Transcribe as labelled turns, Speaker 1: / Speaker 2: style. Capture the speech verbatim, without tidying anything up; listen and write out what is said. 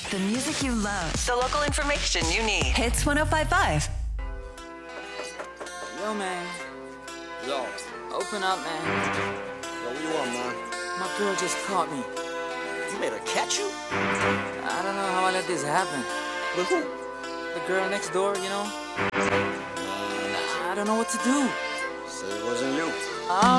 Speaker 1: The music you love.
Speaker 2: The local information you need.
Speaker 1: Hits one oh five point five.
Speaker 3: Yo, man.
Speaker 4: Yo.
Speaker 3: Open up, man.
Speaker 4: Yo, what you want, man?
Speaker 3: My girl just caught me.
Speaker 4: You made her catch you?
Speaker 3: I don't know how I let this happen.
Speaker 4: With who?
Speaker 3: The girl next door, you know? I don't know what to do.
Speaker 4: Say it wasn't you.
Speaker 3: Oh.